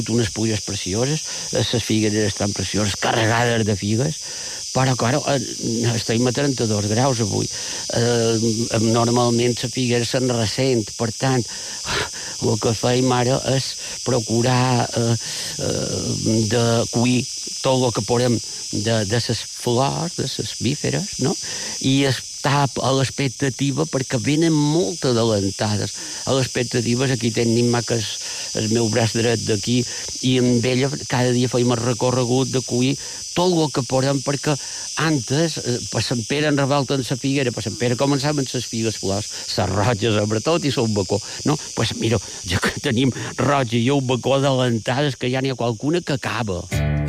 unes pluges precioses, les figueres estan precioses, carregades de figues, però, clar, estem a 32 graus avui. Normalment la figuera se'n ressent, per tant, el que feim ara és procurar de cuir tot el que podem de les flors, de les víferes, no? I estar a l'expectativa, perquè venen molt adelantades. A l'expectativa, aquí tenim el meu braç dret d'aquí, i amb ella cada dia feim el recorregut de cuir tot el que podem, perquè antes, per Sant Pere en revolten la figuera, per Sant Pere començaven les figues flors, les roges sobretot i el bacó, no? Pues mira, ja que tenim roja i el bacó adelantades, que ja n'hi ha qualcuna que acaba.